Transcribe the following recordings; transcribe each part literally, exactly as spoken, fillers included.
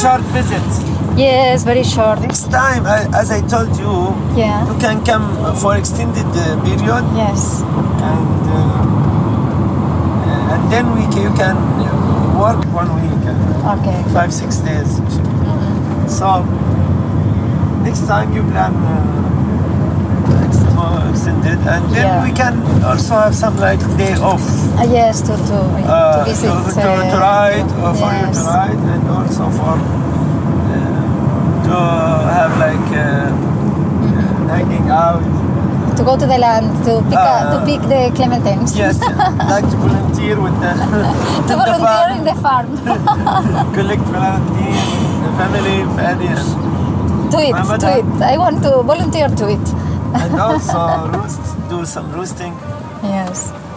short visit. Yes, very short. Next time, I, as I told you, Yeah. you can come for extended uh, period, Yes. and uh, and then we can, you can work one week, uh, Okay. five six days. Mm-hmm. So next time you plan uh, ex- more extended, and then Yeah. we can also have some like day off. Uh, yes, to to, Uh, to visit. to, to, to uh, ride, or for you to yes. ride, and also for uh, to have like uh, Mm-hmm. hanging out. To go to the land to pick Uh, uh, to pick the clementines. Yes, like to volunteer with the To with the volunteer farm, in the farm. collect volunteer, the family, Fadi, To it, Ramadan. to it. I want to volunteer to it. and also roast, do some roasting. Yes.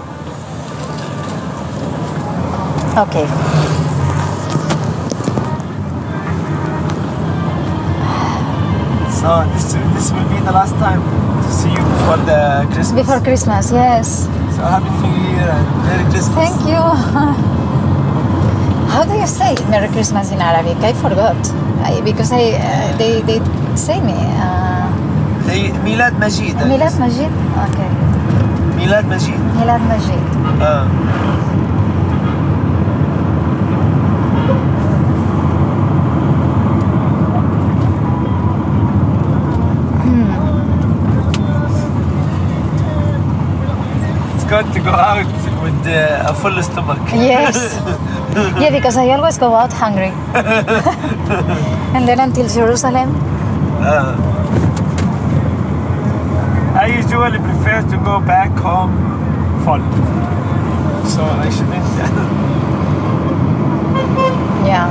Okay. So this this will be the last time to see you before the Christmas. Before Christmas, yes. So happy New Year and Merry Christmas. Thank you. How do you say Merry Christmas in Arabic? I forgot. I, because I uh, they they say me. Uh, Hey, Milad Majid. I Milad guess. Majid? Okay. Milad Majid. Milad Majid. Uh, it's good to go out with uh, a full stomach. Yes. Yeah, because I always go out hungry. And then until Jerusalem. Uh, I usually prefer to go back home full. So I shouldn't. Yeah.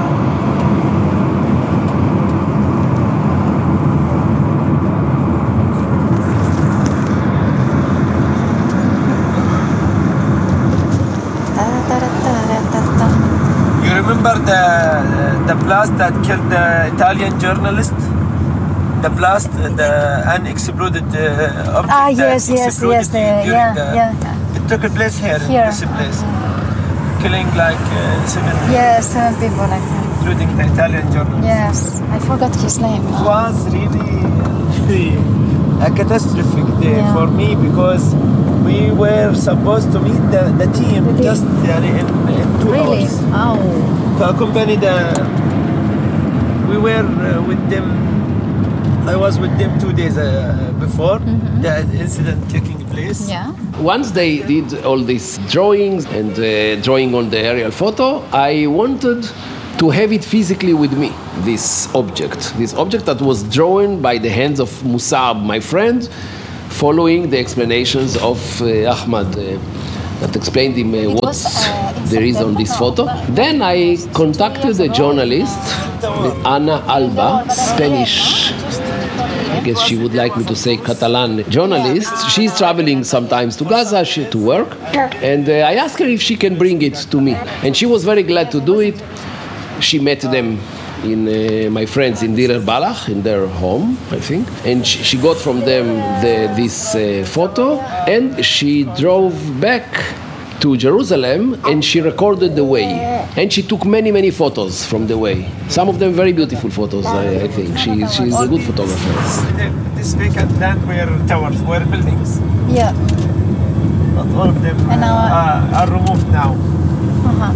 You remember the the blast that killed the Italian journalist? The blast, uh, the unexploded uh, object. Ah, that yes, yes, exploded yes. The, during yeah, the- yeah. It took a place here, Here. in this place, killing like uh, seven, Yes, seven people, I think. including the Italian journalist. Yes, I forgot his name. It was really, really a catastrophic day Yeah. for me because we were supposed to meet the, the team The team. just يعني, in, in two Really? hours. Oh. فaccompany the we were uh, with them. I was with them two days uh, before the incident taking place. Yeah. Once they did all these drawings and uh, drawing on the aerial photo, I wanted to have it physically with me, this object. This object that was drawn by the hands of Musab, my friend, following the explanations of uh, Ahmad uh, that explained him uh, It what was, uh, in there is on this photo. Then I contacted a journalist, Ana Alba, Spanish. I guess she would like me to say Catalan journalist. She's traveling sometimes to Gaza she, to work, and uh, I asked her if she can bring it to me, and she was very glad to do it. She met them in uh, my friends in Dir el-Balach, in their home, I think, and she, she got from them the, this uh, photo, and she drove back to Jerusalem and she recorded the way, and she took many many photos from the way. Some of them very beautiful photos, I, I think. She, she's a good photographer. This vacant land were towers, were buildings. Yeah. Not all of them And now- uh, are removed now. Uh-huh.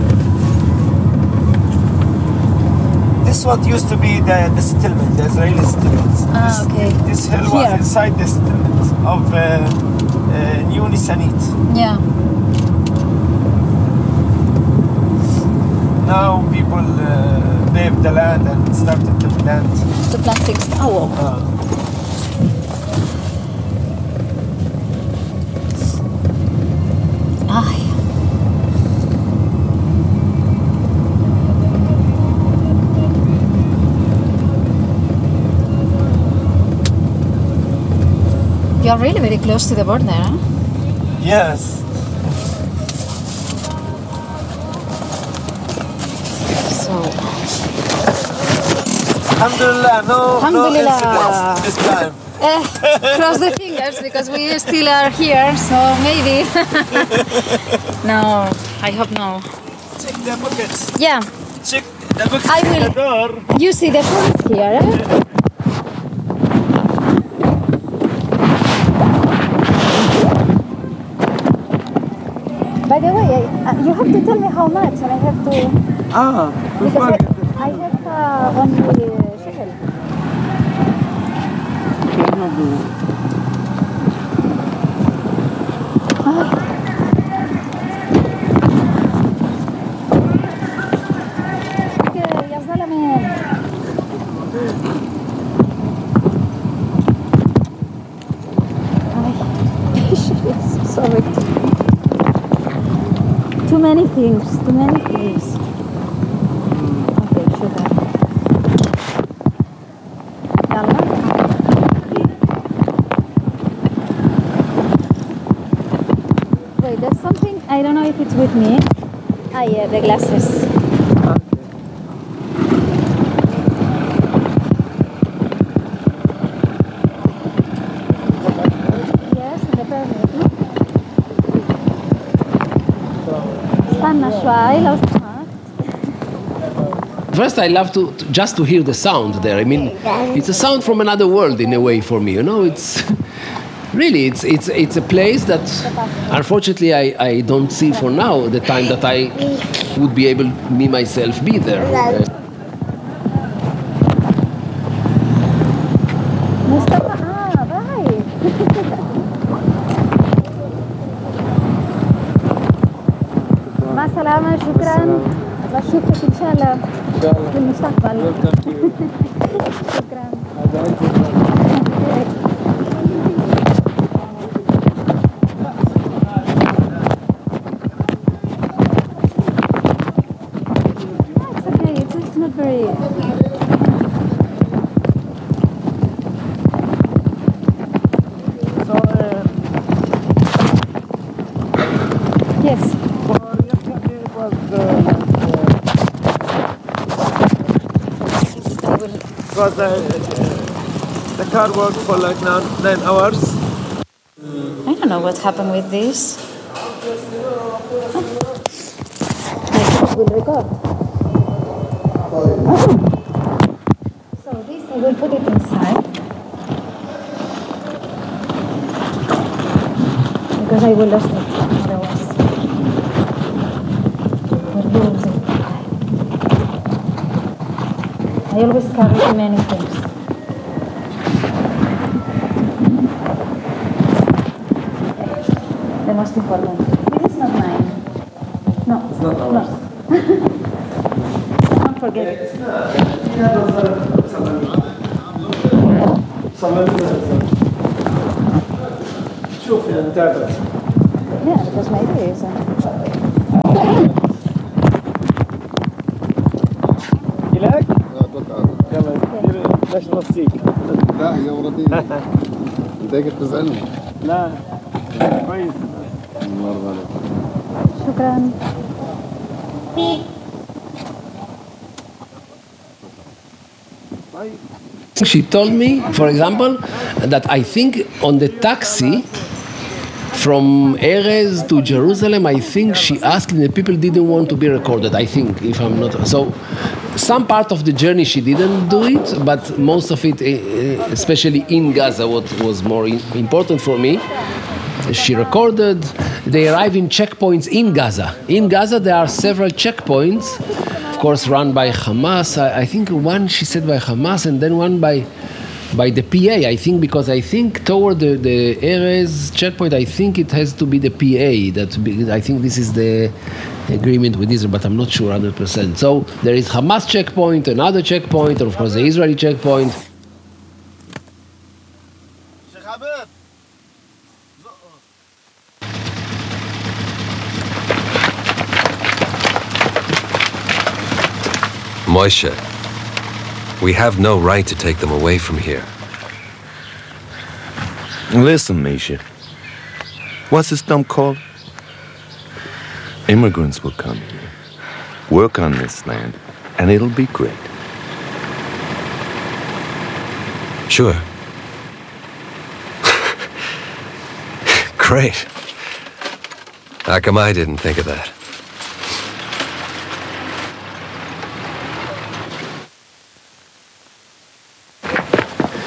This is what used to be the, the settlement, the Israeli settlement. Ah, this, okay. This hill was Here. inside the settlement of uh, uh, New Nisanit. Yeah. Now people uh, paved the land and started to plant. To plant things. Oh, wow. Uh, Ay. You are really very close to the border, huh? yes. So, Alhamdulillah, no, Alhamdulillah. no incidents this time. eh, cross the fingers because we still are here, so maybe. No, I hope no. Check the pockets. Yeah, Check I will. You see the police here, eh? By the way, I, uh, you have to tell me how much, and I have to. Ah, Because I, I have uh, only uh, shekel. Okay, يا زلمة. Ay, sorry. Too many things, too many things. Okay, sugar. Yalla. Wait, there's something, I don't know if it's with me. Ah, yeah, the glasses. Yes, the permit. Stanna شوي لو سمحت. First, I love to, to just to hear the sound there. I mean, it's a sound from another world in a way for me. You know, it's really it's it's it's a place that unfortunately I, I don't see for now the time that I would be able me myself be there. مصطفى اه باي. مع السلامة شكرا. بشوفك إن شاء الله في المستقبل. شكرا. It's okay. It's, it's not very. So, uh, Yes. for yesterday it was uh, it was uh, the car worked for like nine, nine hours. I don't know what happened with this. I think it will record. So this, I will put it inside. Because I will lose it otherwise. We're losing. I always carry many things. The most important. This is not mine. No. It's not ours. Don't forget it. شوف يعني تعبت. Yeah, because maybe it's a... يلاك؟ لا اتوقع يلا دير- ليش نصيك؟ لا هي وردية انت هيك بتزعلني لا كويس. الله عليك شكرا. She told me, for example, that I think on the taxi from Erez to Jerusalem, I think she asked and the people didn't want to be recorded, I think, if I'm not... So some part of the journey she didn't do it, but most of it, eh, especially in Gaza, what was more in- important for me, she recorded. They arrive in checkpoints in Gaza. In Gaza, there are several checkpoints, of course, run by Hamas. I, I think one she said by Hamas, and then one by by the P A. I think because I think toward the, the Erez checkpoint, I think it has to be the P A. That be, I think this is the agreement with Israel, but I'm not sure one hundred percent. So there is Hamas checkpoint, another checkpoint, and of course the Israeli checkpoint. Moshe, we have no right to take them away from here. Listen, Misha. What's this dump called? Immigrants will come here, work on this land, and it'll be great. Sure. Great. How come I didn't think of that?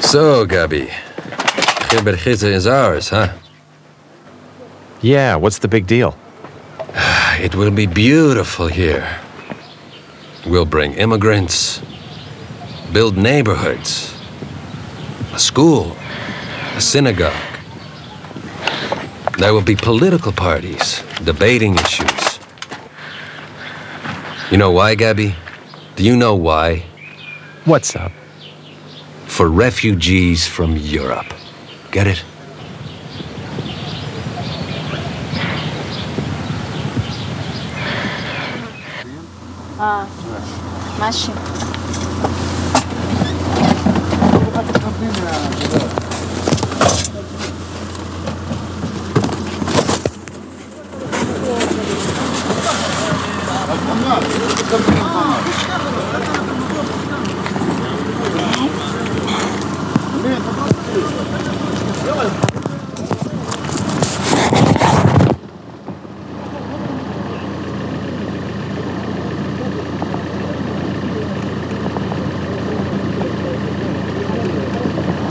So, Gabi, Khaybar Khizr is ours, huh? Yeah, what's the big deal? It will be beautiful here. We'll bring immigrants, build neighborhoods, a school, a synagogue. There will be political parties, debating issues. You know why, Gabi? Do you know why? What's up? For refugees from Europe. Get it? اه ماشي.